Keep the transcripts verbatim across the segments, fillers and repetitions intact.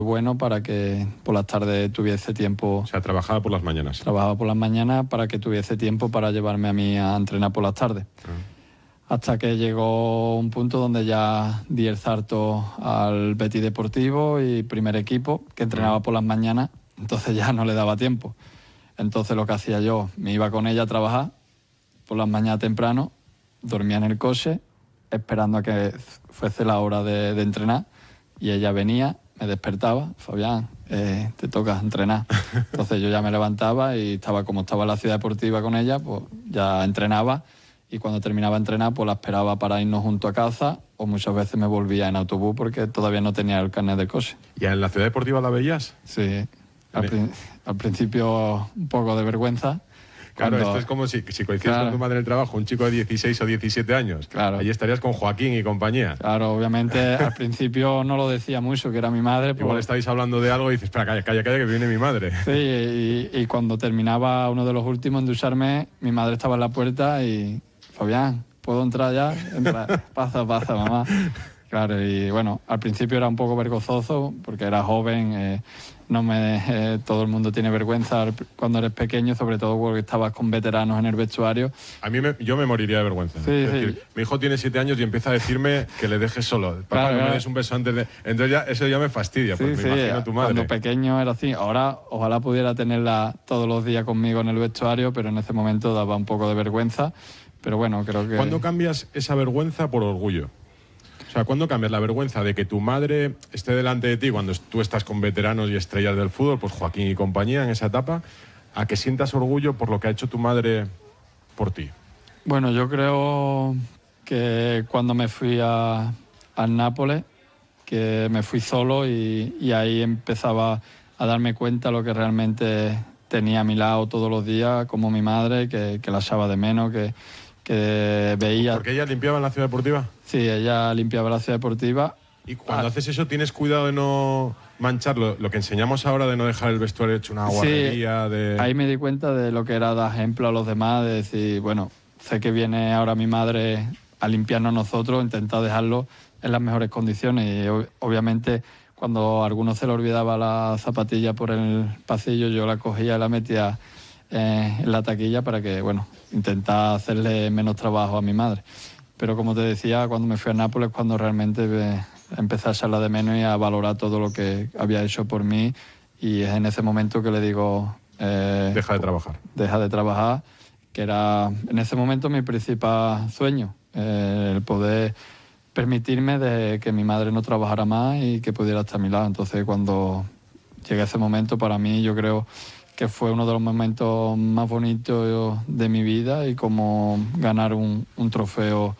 bueno para que por las tardes tuviese tiempo. O sea, trabajaba por las mañanas. Trabajaba por las mañanas para que tuviese tiempo para llevarme a mí a entrenar por las tardes. Uh-huh. Hasta que llegó un punto donde ya di el salto al Betis Deportivo y primer equipo, que entrenaba uh-huh. por las mañanas, entonces ya no le daba tiempo. Entonces lo que hacía yo, me iba con ella a trabajar por las mañanas temprano, dormía en el coche, esperando a que fuese la hora de, de entrenar, y ella venía, me despertaba, Fabián, eh, te toca entrenar. Entonces yo ya me levantaba y estaba como estaba en la ciudad deportiva con ella, pues ya entrenaba, y cuando terminaba de entrenar pues la esperaba para irnos junto a casa, o muchas veces me volvía en autobús porque todavía no tenía el carnet del coche. ¿Y en la ciudad deportiva la veías? Sí, al, prin- al principio un poco de vergüenza. Claro, Cuando, esto es como si, si coincides claro. con tu madre en el trabajo, un chico de dieciséis o diecisiete años. Claro. Allí estarías con Joaquín y compañía. Claro, obviamente al principio no lo decía mucho, que era mi madre. Igual pues... estáis hablando de algo y dices, espera, calla, calla, calla, que viene mi madre. Sí, y, y cuando terminaba uno de los últimos en ducharme, mi madre estaba en la puerta y, Fabián, ¿puedo entrar ya? Entra, pasa, pasa, mamá. Claro, y bueno, al principio era un poco vergonzoso porque era joven, eh, no me, eh, todo el mundo tiene vergüenza cuando eres pequeño, sobre todo porque estabas con veteranos en el vestuario. A mí me, yo me moriría de vergüenza. Sí, es sí. decir, mi hijo tiene siete años y empieza a decirme que le dejes solo. Papá, claro, no claro. me des un beso antes de... Entonces ya, eso ya me fastidia, Sí, porque sí, me imagino a tu madre. Cuando pequeño era así. Ahora ojalá pudiera tenerla todos los días conmigo en el vestuario, pero en ese momento daba un poco de vergüenza. Pero bueno, creo que... ¿Cuándo cambias esa vergüenza por orgullo? O sea, ¿cuándo cambias la vergüenza de que tu madre esté delante de ti cuando tú estás con veteranos y estrellas del fútbol, pues Joaquín y compañía en esa etapa, a que sientas orgullo por lo que ha hecho tu madre por ti? Bueno, yo creo que cuando me fui a, a Nápoles, que me fui solo y, y ahí empezaba a darme cuenta de lo que realmente tenía a mi lado todos los días, como mi madre, que, que la echaba de menos, que... que veía... ¿Porque ella limpiaba en la ciudad deportiva? Sí, ella limpiaba la ciudad deportiva. Y cuando ah. haces eso, ¿tienes cuidado de no mancharlo? Lo que enseñamos ahora de no dejar el vestuario hecho una guarrería. Sí, de... ahí me di cuenta de lo que era dar ejemplo a los demás, de decir, bueno, sé que viene ahora mi madre a limpiarnos nosotros, intentar dejarlo en las mejores condiciones. Y obviamente cuando a alguno se le olvidaba la zapatilla por el pasillo, yo la cogía y la metía eh, en la taquilla para que, bueno, intentar hacerle menos trabajo a mi madre. Pero como te decía, cuando me fui a Nápoles, cuando realmente eh, empecé a echarla de menos y a valorar todo lo que había hecho por mí, y es en ese momento que le digo... Eh, deja de trabajar. Deja de trabajar, que era en ese momento mi principal sueño, eh, el poder permitirme de que mi madre no trabajara más y que pudiera estar a mi lado. Entonces cuando llegué a ese momento, para mí yo creo... que fue uno de los momentos más bonitos de mi vida, y como ganar un, un trofeo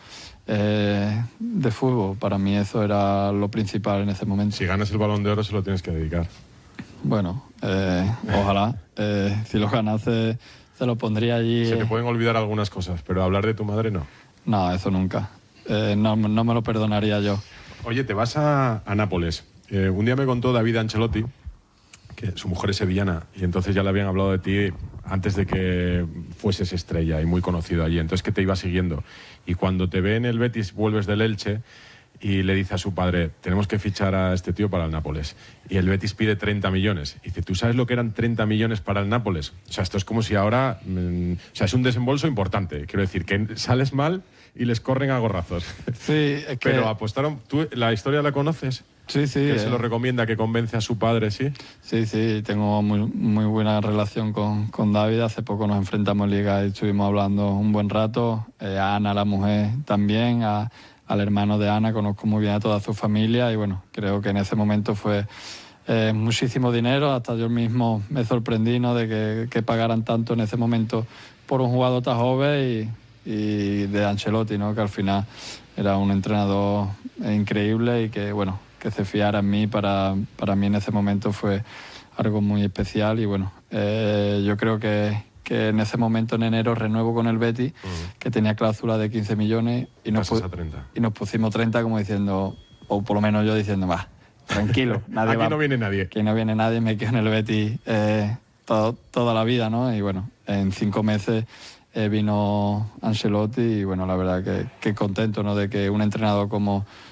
eh, de fútbol, para mí eso era lo principal en ese momento. Si ganas el Balón de Oro se lo tienes que dedicar. Bueno, eh, ojalá, eh, si lo ganase se lo pondría allí. Se te pueden olvidar algunas cosas, pero hablar de tu madre no. No, eso nunca, eh, no, no me lo perdonaría yo. Oye, te vas a, a Nápoles. Eh, un día me contó David Ancelotti que su mujer es sevillana y entonces ya le habían hablado de ti antes de que fueses estrella y muy conocido allí, entonces que te iba siguiendo. Y cuando te ve en el Betis, vuelves del Elche y le dice a su padre, tenemos que fichar a este tío para el Nápoles. Y el Betis pide treinta millones. Y dice, ¿tú sabes lo que eran treinta millones para el Nápoles? O sea, esto es como si ahora... Mmm, o sea, es un desembolso importante. Quiero decir, que sales mal y les corren a gorrazos. Sí, es que... Pero apostaron... ¿Tú la historia la conoces? Sí, sí. Que eh. se lo recomienda, que convence a su padre, ¿sí? Sí, sí, tengo muy, muy buena relación con, con David. Hace poco nos enfrentamos en Liga y estuvimos hablando un buen rato. Eh, a Ana, la mujer, también. A, al hermano de Ana, conozco muy bien a toda su familia. Y bueno, creo que en ese momento fue eh, muchísimo dinero. Hasta yo mismo me sorprendí, ¿no?, de que, que pagaran tanto en ese momento por un jugador tan joven, y, y de Ancelotti, ¿no?, que al final era un entrenador increíble y que, bueno, que se fiara en mí, para, para mí en ese momento fue algo muy especial. Y bueno, eh, yo creo que, que en ese momento, en enero, renuevo con el Betis, uh-huh. que tenía cláusula de quince millones y nos, pu- y nos pusimos treinta, como diciendo, o por lo menos yo diciendo, va, tranquilo, nadie aquí va, no viene nadie. Aquí no viene nadie, me quedo en el Betis eh, todo, toda la vida, ¿no? Y bueno, en cinco meses eh, vino Ancelotti y bueno, la verdad que, que contento, ¿no?, de que un entrenador como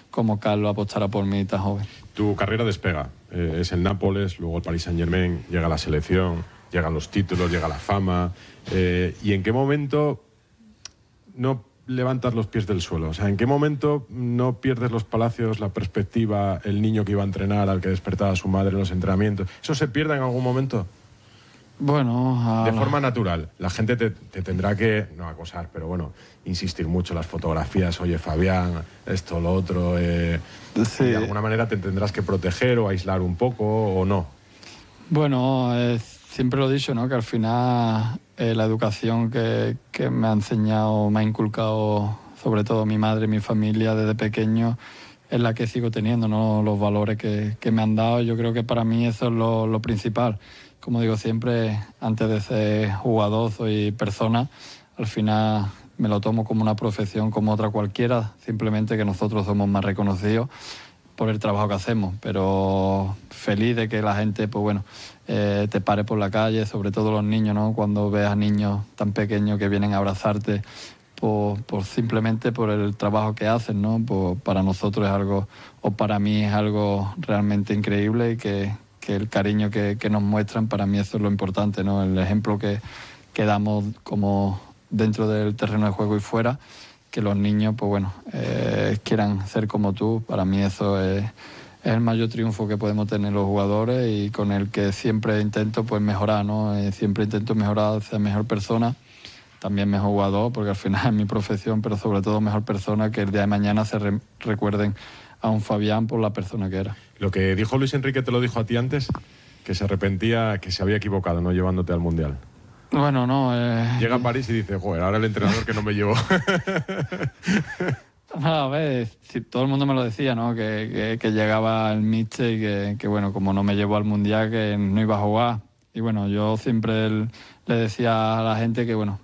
como Carlos apostara por mí tan joven. Tu carrera despega, eh, es el Nápoles, luego el Paris Saint-Germain, llega la selección, llegan los títulos, llega la fama. Eh, ¿Y en qué momento no levantas los pies del suelo? O sea, ¿en qué momento no pierdes los palacios, la perspectiva, el niño que iba a entrenar, al que despertaba a su madre en los entrenamientos? ¿Eso se pierde en algún momento? Bueno, de forma natural. La gente te, te tendrá que, no acosar, pero bueno, insistir mucho en las fotografías. Oye, Fabián, esto, lo otro. Eh, sí. De alguna manera te tendrás que proteger o aislar un poco, ¿o no? Bueno, eh, siempre lo he dicho, ¿no? Que al final eh, la educación que, que me ha enseñado, me ha inculcado, sobre todo mi madre y mi familia desde pequeño, es la que sigo teniendo, ¿no? Los valores que, que me han dado. Yo creo que para mí eso es lo, lo principal. Como digo siempre, antes de ser jugador soy persona. Al final me lo tomo como una profesión como otra cualquiera, simplemente que nosotros somos más reconocidos por el trabajo que hacemos, pero feliz de que la gente, pues bueno, eh, te pare por la calle, sobre todo los niños, ¿no? Cuando ves a niños tan pequeños que vienen a abrazarte por, por simplemente por el trabajo que hacen, ¿no? Pues para nosotros es algo, o para mí es algo realmente increíble, y que que el cariño que, que nos muestran, para mí eso es lo importante, ¿no? El ejemplo que, que damos como dentro del terreno de juego y fuera, que los niños, pues bueno, eh, quieran ser como tú. Para mí eso es, es el mayor triunfo que podemos tener los jugadores, y con el que siempre intento pues mejorar, ¿no? Eh, siempre intento mejorar, ser mejor persona, también mejor jugador, porque al final es mi profesión, pero sobre todo mejor persona, que el día de mañana se re recuerden a un Fabián por la persona que era. Lo que dijo Luis Enrique te lo dijo a ti antes, que se arrepentía, que se había equivocado no llevándote al Mundial. Bueno, no... Eh... Llega a París y dice, joder, ahora el entrenador que no me llevó. A ver, si todo el mundo me lo decía, ¿no? Que, que, que llegaba el míster y que, que, bueno, como no me llevó al Mundial, que no iba a jugar. Y bueno, yo siempre el, le decía a la gente que, bueno,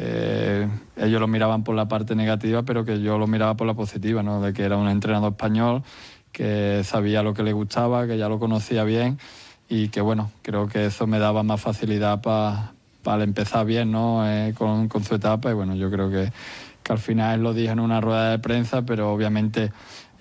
que ellos lo miraban por la parte negativa, pero que yo lo miraba por la positiva, ¿no? De que era un entrenador español, que sabía lo que le gustaba, que ya lo conocía bien, y que, bueno, creo que eso me daba más facilidad para pa empezar bien, ¿no? Eh, con, con su etapa. Y bueno, yo creo que, que al final lo dije en una rueda de prensa, pero obviamente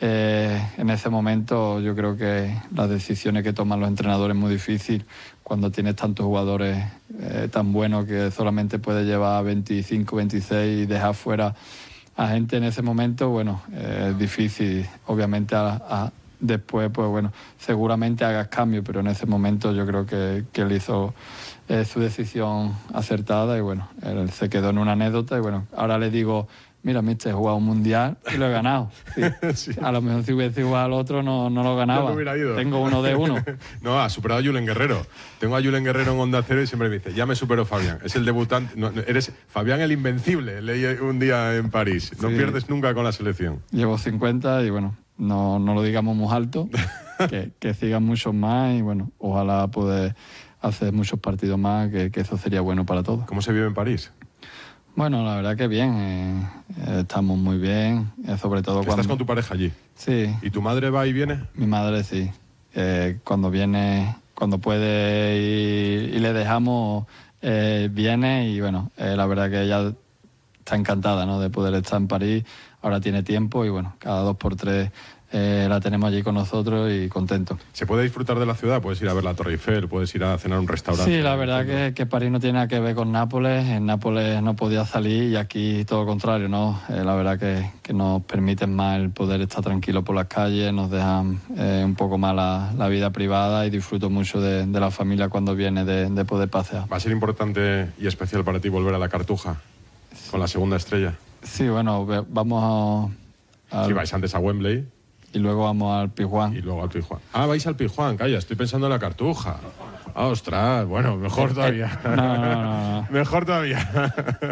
eh, en ese momento yo creo que las decisiones que toman los entrenadores es muy difícil cuando tienes tantos jugadores eh, tan buenos, que solamente puedes llevar veinticinco, veintiséis y dejar fuera a gente en ese momento. Bueno, eh, es difícil. Obviamente a, a, después, pues bueno, seguramente hagas cambios, pero en ese momento yo creo que, que él hizo eh, su decisión acertada, y bueno, él se quedó en una anécdota. Y bueno, ahora le digo, mira, mister, he jugado un mundial y lo he ganado. Sí. Sí. A lo mejor si hubiese jugado al otro no, no lo ganaba. No hubiera ido. Tengo uno de uno. No, ha superado a Julen Guerrero. Tengo a Julen Guerrero en Onda Cero y siempre me dice, ya me superó Fabián. Es el debutante. No, eres Fabián el invencible, leí un día en París. No sí. pierdes nunca con la selección. Llevo cincuenta y bueno, no, no lo digamos muy alto, que, que sigan muchos más, y bueno, ojalá poder hacer muchos partidos más, que, que eso sería bueno para todos. ¿Cómo se vive en París? Bueno, la verdad que bien, eh, eh, estamos muy bien, eh, sobre todo cuando... ¿Estás con tu pareja allí? Sí. ¿Y tu madre va y viene? Mi madre sí, eh, cuando viene, cuando puede y, y le dejamos, eh, viene, y bueno, eh, la verdad que ella está encantada, ¿no?, de poder estar en París. Ahora tiene tiempo y bueno, cada dos por tres eh, la tenemos allí con nosotros y contento. ¿Se puede disfrutar de la ciudad? Puedes ir a ver la Torre Eiffel, puedes ir a cenar a un restaurante. Sí, la verdad que, que París no tiene nada que ver con Nápoles. En Nápoles no podía salir y aquí todo lo contrario, ¿no? Eh, la verdad que, que nos permiten más el poder estar tranquilos por las calles, nos dejan eh, un poco más la, la vida privada, y disfruto mucho de, de la familia cuando viene de, de poder pasear. ¿Va a ser importante y especial para ti volver a la Cartuja con la segunda estrella? Sí, bueno, vamos a... a si vais antes a Wembley... Y luego vamos al Pizjuán. Y luego al Pizjuán. Ah, vais al Pizjuán, calla, estoy pensando en la Cartuja. Ah, ostras, bueno, mejor todavía. No, no, no, no. Mejor todavía.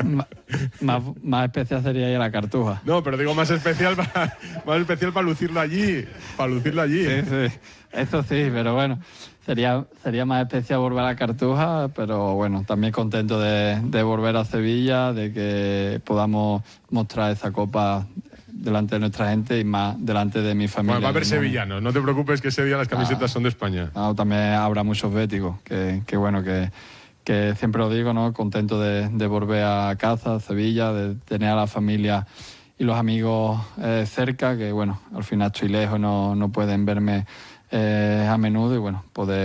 Más, más especial sería ir a la Cartuja. No, pero digo más especial para, más especial para lucirlo allí. Para lucirlo allí. Sí, sí. Eso sí, pero bueno, sería, sería más especial volver a la Cartuja, pero bueno, también contento de, de volver a Sevilla, de que podamos mostrar esa copa delante de nuestra gente y más delante de mi familia. Bueno, va a haber sevillanos, no te preocupes, que ese día las camisetas ah, son de España. No, también habrá muchos béticos, que, que bueno, que, que siempre lo digo, ¿no? Contento de, de volver a casa, a Sevilla, de tener a la familia y los amigos eh, cerca, que bueno, al final estoy lejos, no, no pueden verme eh, a menudo y bueno, poder